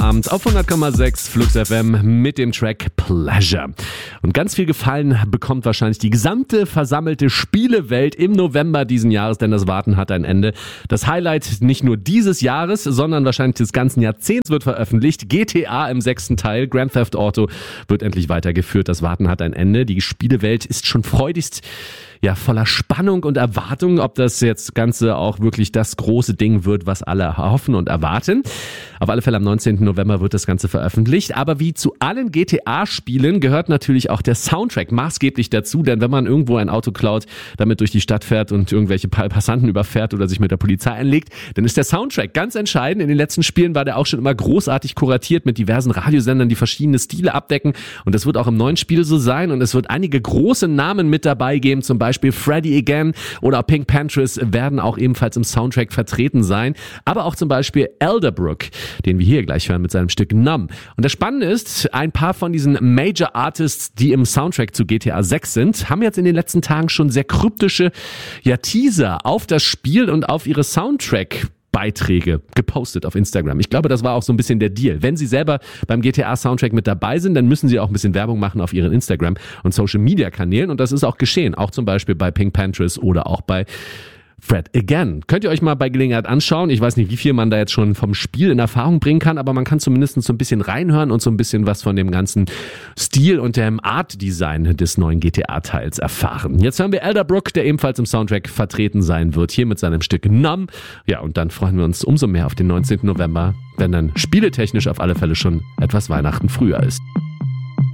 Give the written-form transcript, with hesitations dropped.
Abend auf 100,6 Flux FM mit dem Track Pleasure. Und ganz viel Gefallen bekommt wahrscheinlich die gesamte versammelte Spielewelt im November diesen Jahres, denn das Warten hat ein Ende. Das Highlight nicht nur dieses Jahres, sondern wahrscheinlich des ganzen Jahrzehnts wird veröffentlicht. GTA im 6. Teil, Grand Theft Auto wird endlich weitergeführt. Das Warten hat ein Ende. Die Spielewelt ist schon freudigst voller Spannung und Erwartung, ob das jetzt Ganze auch wirklich das große Ding wird, was alle hoffen und erwarten. Auf alle Fälle am 19. November wird das Ganze veröffentlicht. Aber wie zu allen GTA-Spielen gehört natürlich auch der Soundtrack maßgeblich dazu, denn wenn man irgendwo ein Auto klaut, damit durch die Stadt fährt und irgendwelche Passanten überfährt oder sich mit der Polizei einlegt, dann ist der Soundtrack ganz entscheidend. In den letzten Spielen war der auch schon immer großartig kuratiert mit diversen Radiosendern, die verschiedene Stile abdecken. Und das wird auch im neuen Spiel so sein. Und es wird einige große Namen mit dabei geben, zum Beispiel Freddy Again oder Pink Panthers werden auch ebenfalls im Soundtrack vertreten sein. Aber auch zum Beispiel Elderbrook, den wir hier gleich hören mit seinem Stück Numb. Und das Spannende ist, ein paar von diesen Major Artists, die im Soundtrack zu GTA 6 sind, haben jetzt in den letzten Tagen schon sehr kryptische Teaser auf das Spiel und auf ihre Soundtrack-Beiträge gepostet auf Instagram. Ich glaube, das war auch so ein bisschen der Deal. Wenn Sie selber beim GTA-Soundtrack mit dabei sind, dann müssen Sie auch ein bisschen Werbung machen auf Ihren Instagram- und Social-Media-Kanälen. Und das ist auch geschehen. Auch zum Beispiel bei Pink Panthers oder auch bei Fred Again. Könnt ihr euch mal bei Gelegenheit anschauen. Ich weiß nicht, wie viel man da jetzt schon vom Spiel in Erfahrung bringen kann, aber man kann zumindest so ein bisschen reinhören und so ein bisschen was von dem ganzen Stil und dem Art-Design des neuen GTA-Teils erfahren. Jetzt hören wir Elderbrook, der ebenfalls im Soundtrack vertreten sein wird, hier mit seinem Stück Numb. Ja, und dann freuen wir uns umso mehr auf den 19. November, wenn dann spieletechnisch auf alle Fälle schon etwas Weihnachten früher ist.